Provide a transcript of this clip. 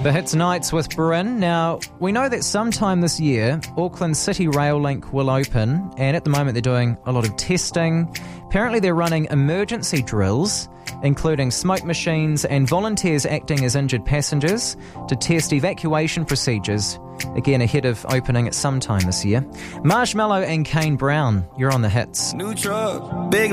The Hits Nights with Bryn. Now, we know that sometime this year, Auckland City Rail Link will open, and at the moment they're doing a lot of testing. Apparently they're running emergency drills, including smoke machines and volunteers acting as injured passengers to test evacuation procedures, again ahead of opening at some time this year. Marshmallow and Kane Brown, you're on The Hits. New truck, big